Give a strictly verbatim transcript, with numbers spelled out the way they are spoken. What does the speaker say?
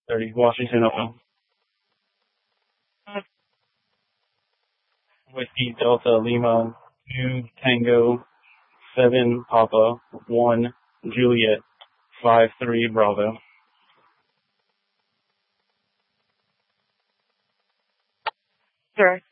thirty, Washington, Oakland. Whiskey Delta Lima two Tango seven Papa one Juliet five three Bravo. Sure.